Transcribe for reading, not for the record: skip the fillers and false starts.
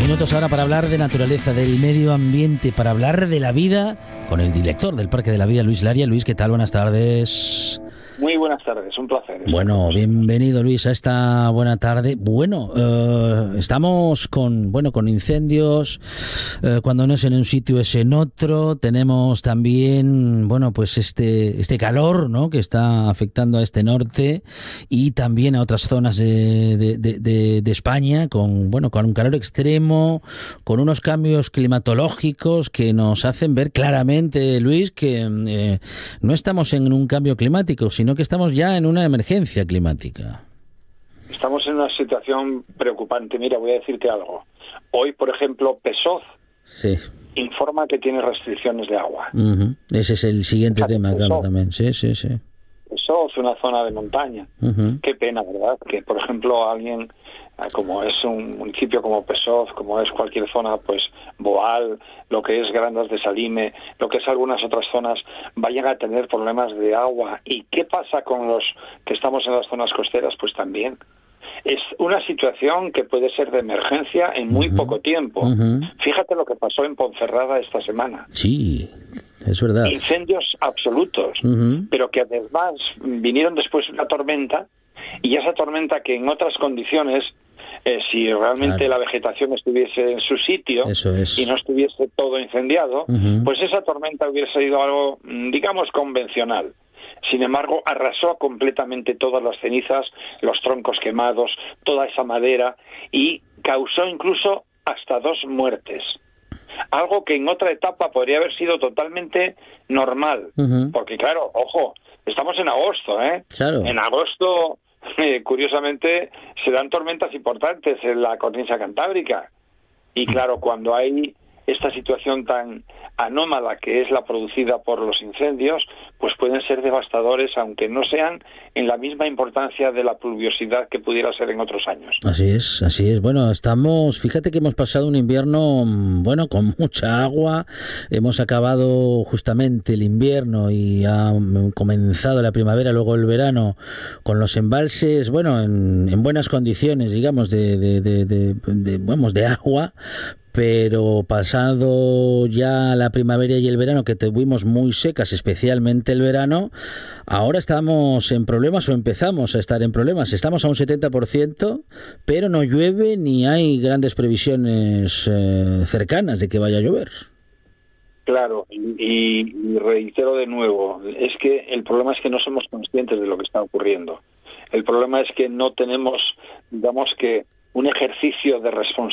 minutos ahora para hablar de naturaleza, del medio ambiente, para hablar de la vida con el director del Parque de la Vida, Luis Laria. Luis, ¿qué tal? Buenas tardes. Muy buenas tardes, un placer. Bueno, bienvenido Luis a esta buena tarde. Bueno, estamos con incendios, cuando no es en un sitio es en otro. Tenemos también, pues este calor, ¿no?, que está afectando a este norte y también a otras zonas de España con un calor extremo, con unos cambios climatológicos que nos hacen ver claramente, Luis, que no estamos en un cambio climático, sino que estamos ya en una emergencia climática. Estamos en una situación preocupante. Mira, voy a decirte algo. Hoy, por ejemplo, PSOZ informa que tiene restricciones de agua. Uh-huh. Ese es el siguiente tema, claro, también. Sí. PSOZ es una zona de montaña. Uh-huh. Qué pena, ¿verdad? Que, por ejemplo, alguien, como es un municipio como PSOZ, como es cualquier zona, pues Boal, lo que es Grandas de Salime, lo que es algunas otras zonas, vayan a tener problemas de agua. ¿Y qué pasa con los que estamos en las zonas costeras? Pues también. Es una situación que puede ser de emergencia en muy poco tiempo. Uh-huh. Fíjate lo que pasó en Ponferrada esta semana. Sí, es verdad. Incendios absolutos, pero que además vinieron después una tormenta, y esa tormenta que en otras condiciones, si realmente la vegetación estuviese en su sitio y no estuviese todo incendiado, pues esa tormenta hubiera sido algo, digamos, convencional. Sin embargo, arrasó completamente todas las cenizas, los troncos quemados, toda esa madera, y causó incluso hasta 2 muertes. Algo que en otra etapa podría haber sido totalmente normal. Porque claro, ojo, estamos en agosto, ¿eh? Claro. En agosto, curiosamente, se dan tormentas importantes en la cornisa cantábrica. Y claro, cuando hay esta situación tan anómala que es la producida por los incendios, pues pueden ser devastadores, aunque no sean en la misma importancia de la pluviosidad que pudiera ser en otros años. Así es. Bueno, fíjate que hemos pasado un invierno, con mucha agua. Hemos acabado justamente el invierno y ha comenzado la primavera, luego el verano, con los embalses, en buenas condiciones, digamos, de agua. Pero pasado ya la primavera y el verano, que tuvimos muy secas, especialmente el verano, ahora estamos en problemas, o empezamos a estar en problemas. Estamos a un 70%, pero no llueve ni hay grandes previsiones cercanas de que vaya a llover. Claro, y reitero de nuevo, es que el problema es que no somos conscientes de lo que está ocurriendo. El problema es que no tenemos, digamos, que un ejercicio de responsabilidad